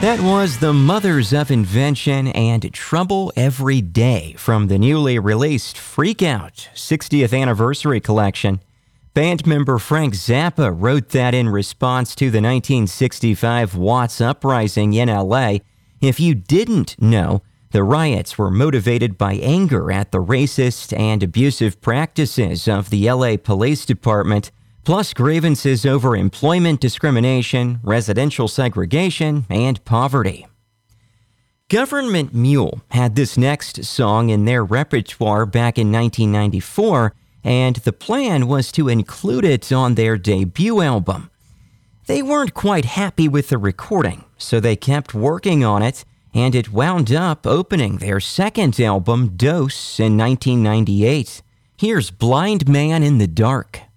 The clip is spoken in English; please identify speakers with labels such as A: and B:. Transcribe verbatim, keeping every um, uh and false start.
A: That was The Mothers of Invention and Trouble Every Day from the newly released Freak Out sixtieth Anniversary Collection. Band member Frank Zappa wrote that in response to the nineteen sixty-five Watts Uprising in L A. If you didn't know, the riots were motivated by anger at the racist and abusive practices of the L A Police Department, plus grievances over employment discrimination, residential segregation, and poverty. Government Mule had this next song in their repertoire back in nineteen ninety-four, and the plan was to include it on their debut album. They weren't quite happy with the recording, so they kept working on it, and it wound up opening their second album, Dose, in nineteen ninety-eight. Here's Blind Man in the Dark.